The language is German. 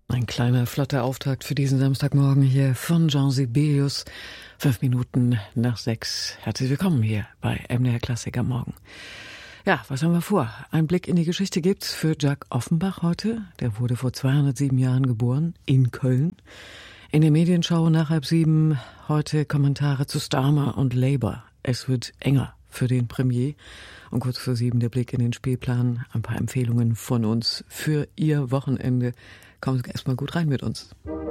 Ein kleiner, flotter Auftakt für diesen Samstagmorgen hier von Jean Sibelius. 5 Minuten nach 6. Herzlich willkommen hier bei MDR Klassik am Morgen. Ja, was haben wir vor? Ein Blick in die Geschichte gibt's für Jacques Offenbach heute. Der wurde vor 207 Jahren geboren, in Köln. In der Medienschau nach 6:30 heute Kommentare zu Starmer und Labour. Es wird enger für den Premier. Und kurz vor 7 der Blick in den Spielplan. Ein paar Empfehlungen von uns für Ihr Wochenende. Kommen Sie erstmal gut rein mit uns.